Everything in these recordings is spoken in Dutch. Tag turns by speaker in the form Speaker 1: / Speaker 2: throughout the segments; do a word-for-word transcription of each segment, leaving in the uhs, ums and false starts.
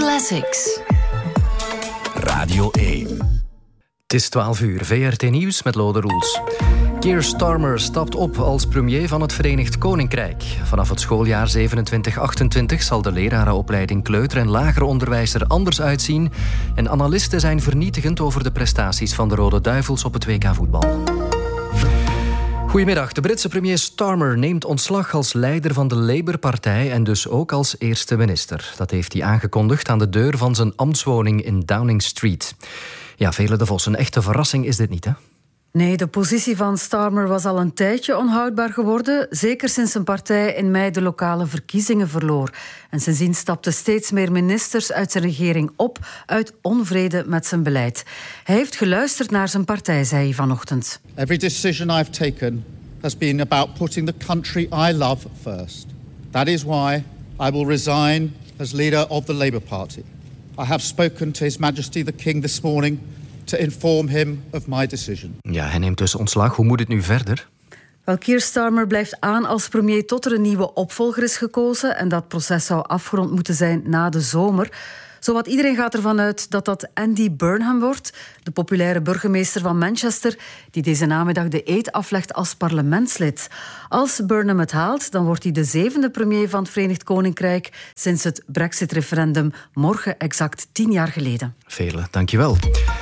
Speaker 1: Classics.
Speaker 2: Radio één.
Speaker 3: Het is twaalf uur, V R T Nieuws met Lode Roels. Keir Starmer stapt op als premier van het Verenigd Koninkrijk. Vanaf het schooljaar zevenentwintig achtentwintig zal de lerarenopleiding kleuter- en lager onderwijs er anders uitzien. En analisten zijn vernietigend over de prestaties van de Rode Duivels op het W K voetbal. Goedemiddag. De Britse premier Starmer neemt ontslag als leider van de Labour-partij en dus ook als eerste minister. Dat heeft hij aangekondigd aan de deur van zijn ambtswoning in Downing Street. Ja, Vele de Vos, een echte verrassing is dit niet, hè?
Speaker 4: Nee, de positie van Starmer was al een tijdje onhoudbaar geworden, zeker sinds zijn partij in mei de lokale verkiezingen verloor. En sindsdien stapten steeds meer ministers uit zijn regering op uit onvrede met zijn beleid. Hij heeft geluisterd naar zijn partij, zei hij vanochtend.
Speaker 5: Every decision I've taken has been about putting the country I love first. That is why I will resign as leader of the Labour Party. I have spoken to His Majesty the King this morning to inform him of my decision.
Speaker 3: Ja, hij neemt dus ontslag. Hoe moet het nu verder?
Speaker 4: Wel, Keir Starmer blijft aan als premier tot er een nieuwe opvolger is gekozen. En dat proces zou afgerond moeten zijn na de zomer. Zowat iedereen gaat ervan uit dat dat Andy Burnham wordt, de populaire burgemeester van Manchester, die deze namiddag de eed aflegt als parlementslid. Als Burnham het haalt, dan wordt hij de zevende premier van het Verenigd Koninkrijk sinds het Brexit-referendum morgen exact tien jaar geleden.
Speaker 3: Vele, dankjewel.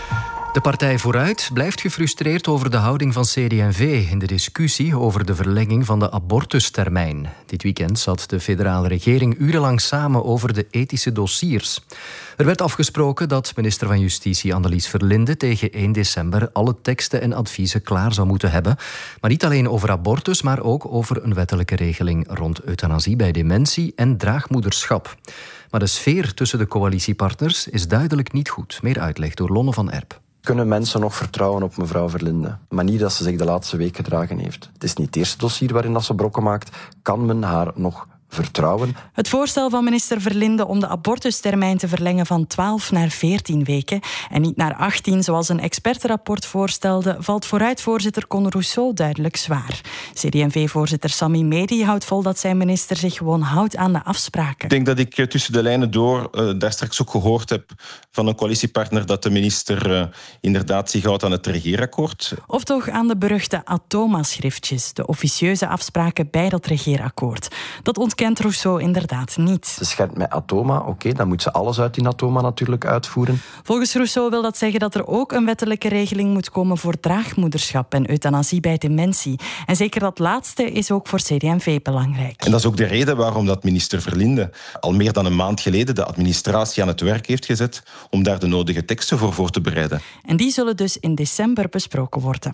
Speaker 3: De partij Vooruit blijft gefrustreerd over de houding van C D en V in de discussie over de verlenging van de abortustermijn. Dit weekend zat de federale regering urenlang samen over de ethische dossiers. Er werd afgesproken dat minister van Justitie Annelies Verlinde tegen één december alle teksten en adviezen klaar zou moeten hebben. Maar niet alleen over abortus, maar ook over een wettelijke regeling rond euthanasie bij dementie en draagmoederschap. Maar de sfeer tussen de coalitiepartners is duidelijk niet goed. Meer uitleg door Lonne van Erp.
Speaker 6: Kunnen mensen nog vertrouwen op mevrouw Verlinde? Maar niet dat ze zich de laatste week gedragen heeft. Het is niet het eerste dossier waarin dat ze brokken maakt. Kan men haar nog vertrouwen?
Speaker 7: Het voorstel van minister Verlinde om de abortustermijn te verlengen van twaalf naar veertien weken en niet naar achttien, zoals een expertenrapport voorstelde, valt Vooruit-voorzitter Con Rousseau duidelijk zwaar. C D en V-voorzitter Sami Medi houdt vol dat zijn minister zich gewoon houdt aan de afspraken.
Speaker 8: Ik denk dat ik tussen de lijnen door uh, daar straks ook gehoord heb van een coalitiepartner dat de minister uh, inderdaad zich houdt aan het regeerakkoord.
Speaker 7: Of toch aan de beruchte Atoma-schriftjes, de officieuze afspraken bij dat regeerakkoord. Dat ontkent kent Rousseau inderdaad niet.
Speaker 6: Ze schendt met Atoma, oké, okay, dan moet ze alles uit die Atoma natuurlijk uitvoeren.
Speaker 7: Volgens Rousseau wil dat zeggen dat er ook een wettelijke regeling moet komen voor draagmoederschap en euthanasie bij dementie. En zeker dat laatste is ook voor C D en V belangrijk.
Speaker 8: En dat is ook de reden waarom dat minister Verlinde al meer dan een maand geleden de administratie aan het werk heeft gezet om daar de nodige teksten voor voor te bereiden.
Speaker 7: En die zullen dus in december besproken worden.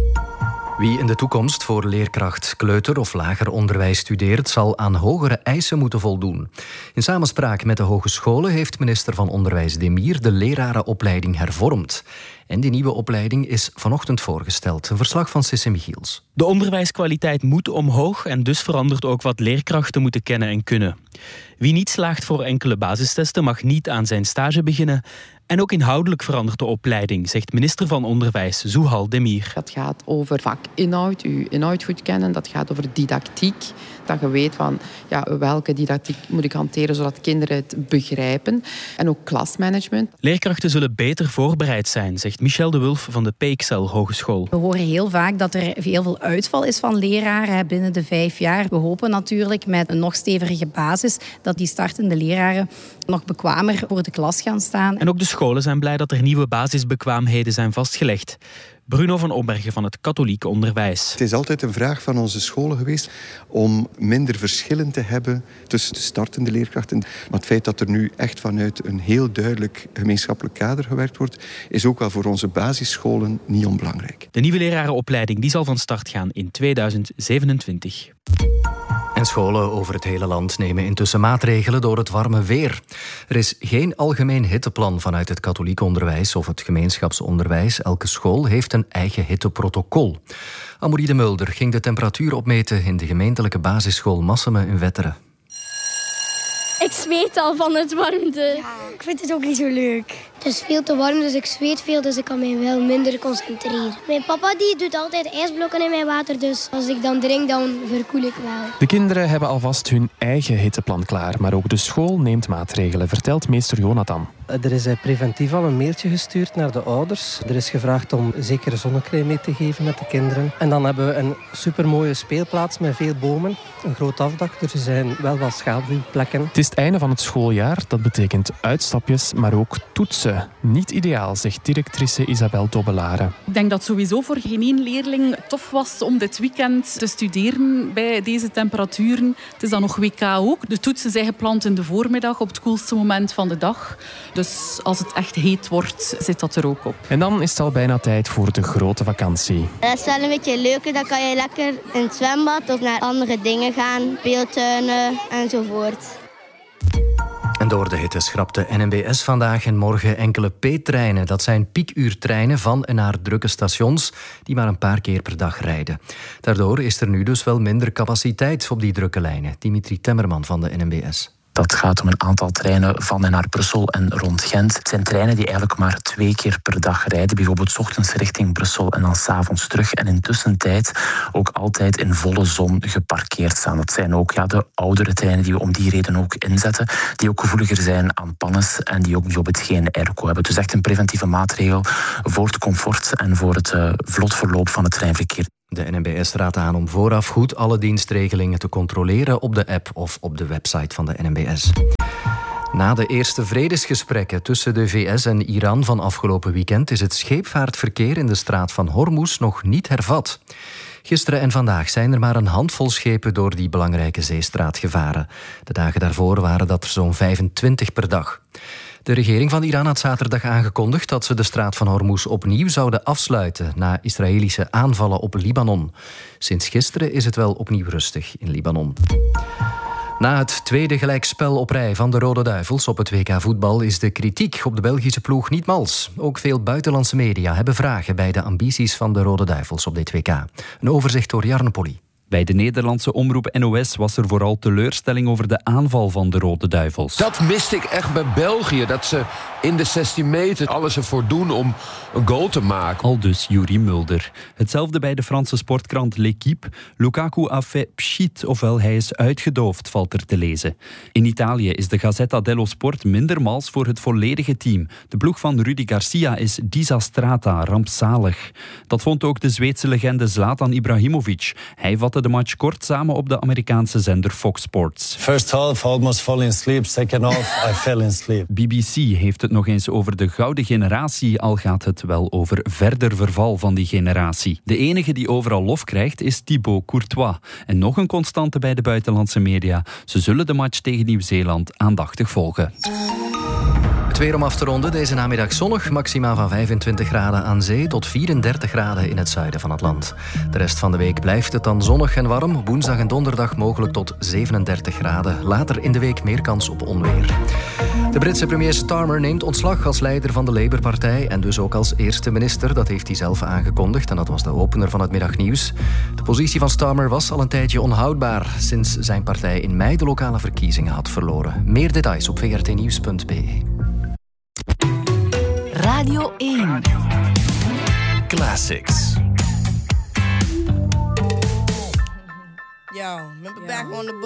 Speaker 3: Wie in de toekomst voor leerkracht kleuter of lager onderwijs studeert, zal aan hogere eisen moeten voldoen. In samenspraak met de hogescholen heeft minister van Onderwijs Demir de lerarenopleiding hervormd. En die nieuwe opleiding is vanochtend voorgesteld. Een verslag van Sisse Michiels.
Speaker 9: De onderwijskwaliteit moet omhoog en dus verandert ook wat leerkrachten moeten kennen en kunnen. Wie niet slaagt voor enkele basistesten mag niet aan zijn stage beginnen. En ook inhoudelijk verandert de opleiding, zegt minister van Onderwijs Zuhal Demir.
Speaker 10: Dat gaat over vakinhoud, uw inhoud goed kennen. Dat gaat over didactiek. Dat je weet van ja, welke didactiek moet ik hanteren zodat kinderen het begrijpen. En ook klasmanagement.
Speaker 9: Leerkrachten zullen beter voorbereid zijn, zegt Michel de Wulf van de P X L Hogeschool.
Speaker 11: We horen heel vaak dat er heel veel uitval is van leraren binnen de vijf jaar. We hopen natuurlijk met een nog stevige basis dat die startende leraren nog bekwamer voor de klas gaan staan.
Speaker 9: En ook de scholen zijn blij dat er nieuwe basisbekwaamheden zijn vastgelegd. Bruno van Opbergen van het katholieke onderwijs.
Speaker 12: Het is altijd een vraag van onze scholen geweest om minder verschillen te hebben tussen de startende leerkrachten. Maar het feit dat er nu echt vanuit een heel duidelijk gemeenschappelijk kader gewerkt wordt, is ook wel voor onze basisscholen niet onbelangrijk.
Speaker 9: De nieuwe lerarenopleiding die zal van start gaan in tweeduizend zevenentwintig.
Speaker 3: En scholen over het hele land nemen intussen maatregelen door het warme weer. Er is geen algemeen hitteplan vanuit het katholiek onderwijs of het gemeenschapsonderwijs. Elke school heeft een eigen hitteprotocol. Amorie de Mulder ging de temperatuur opmeten in de gemeentelijke basisschool Masseme in Wetteren.
Speaker 13: Ik zweet al van het warmte.
Speaker 14: Ja, ik vind het ook niet zo leuk.
Speaker 13: Het
Speaker 1: is veel te warm, dus ik zweet veel, dus ik kan mij wel minder concentreren. Mijn papa die doet altijd ijsblokken in mijn water, dus als ik dan drink, dan verkoel ik wel.
Speaker 13: De kinderen hebben alvast hun eigen hitteplan klaar, maar ook de school neemt maatregelen, vertelt meester Jonathan.
Speaker 14: Er is preventief al een mailtje gestuurd naar de ouders. Er is gevraagd om zeker zonnecrème mee te geven met de kinderen. En dan hebben we een supermooie speelplaats met veel bomen. Een groot afdak, er zijn wel wat schaduwplekken.
Speaker 13: Het is het einde van het schooljaar. Dat betekent uitstapjes, maar ook toetsen. Niet ideaal, zegt directrice Isabel Dobbelare.
Speaker 15: Ik denk dat sowieso voor geen één leerling tof was om dit weekend te studeren bij deze temperaturen. Het is dan nog W K ook. De toetsen zijn gepland in de voormiddag op het koelste moment van de dag. Dus als het echt heet wordt, zit dat er ook op.
Speaker 13: En dan is het al bijna tijd voor de grote vakantie.
Speaker 1: Dat is wel een beetje leuker. Dan kan je lekker in het zwembad of naar andere dingen gaan. Speeltuinen enzovoort.
Speaker 3: En door de hitte schrapt de N M B S vandaag en morgen enkele P-treinen. Dat zijn piekuurtreinen van en naar drukke stations die maar een paar keer per dag rijden. Daardoor is er nu dus wel minder capaciteit op die drukke lijnen. Dimitri Temmerman van de N M B S.
Speaker 16: Dat gaat om een aantal treinen van en naar Brussel en rond Gent. Het zijn treinen die eigenlijk maar twee keer per dag rijden. Bijvoorbeeld 's ochtends richting Brussel en dan 's avonds terug. En in tussentijd ook altijd in volle zon geparkeerd staan. Dat zijn ook ja, de oudere treinen die we om die reden ook inzetten. Die ook gevoeliger zijn aan pannes en die ook bijvoorbeeld geen airco hebben. Dus echt een preventieve maatregel voor het comfort en voor het uh, vlot verloop van het treinverkeer.
Speaker 3: De N M B S raadt aan om vooraf goed alle dienstregelingen te controleren op de app of op de website van de N M B S. Na de eerste vredesgesprekken tussen de V S en Iran van afgelopen weekend is het scheepvaartverkeer in de straat van Hormuz nog niet hervat. Gisteren en vandaag zijn er maar een handvol schepen door die belangrijke zeestraat gevaren. De dagen daarvoor waren dat er zo'n vijfentwintig per dag. De regering van Iran had zaterdag aangekondigd dat ze de straat van Hormuz opnieuw zouden afsluiten na Israëlische aanvallen op Libanon. Sinds gisteren is het wel opnieuw rustig in Libanon. Na het tweede gelijkspel op rij van de Rode Duivels op het W K voetbal is de kritiek op de Belgische ploeg niet mals. Ook veel buitenlandse media hebben vragen bij de ambities van de Rode Duivels op dit W K. Een overzicht door Jarno Polly.
Speaker 17: Bij de Nederlandse omroep N O S was er vooral teleurstelling over de aanval van de Rode Duivels.
Speaker 18: Dat miste ik echt bij België. Dat ze in de zestien meter alles ervoor doen om een goal te maken.
Speaker 17: Aldus Yuri Mulder. Hetzelfde bij de Franse sportkrant L'Équipe. Lukaku a fait pchit, ofwel hij is uitgedoofd, valt er te lezen. In Italië is de Gazzetta dello Sport minder mals voor het volledige team. De ploeg van Rudi Garcia is disastrata, rampzalig. Dat vond ook de Zweedse legende Zlatan Ibrahimovic. Hij vatte de match kort samen op de Amerikaanse zender Fox Sports.
Speaker 19: First half, almost fall in sleep. Second half, I fell in sleep.
Speaker 17: B B C heeft het nog eens over de gouden generatie, al gaat het wel over verder verval van die generatie. De enige die overal lof krijgt is Thibaut Courtois. En nog een constante bij de buitenlandse media. Ze zullen de match tegen Nieuw-Zeeland aandachtig volgen.
Speaker 3: Het weer om af te ronden. Deze namiddag zonnig. Maxima van vijfentwintig graden aan zee tot vierendertig graden in het zuiden van het land. De rest van de week blijft het dan zonnig en warm. Woensdag en donderdag mogelijk tot zevenendertig graden. Later in de week meer kans op onweer. De Britse premier Starmer neemt ontslag als leider van de Labour-partij en dus ook als eerste minister. Dat heeft hij zelf aangekondigd en dat was de opener van het middagnieuws. De positie van Starmer was al een tijdje onhoudbaar sinds zijn partij in mei de lokale verkiezingen had verloren. Meer details op v r t nieuws punt b e.
Speaker 2: Radio één. Classics.
Speaker 20: Yo, remember back on the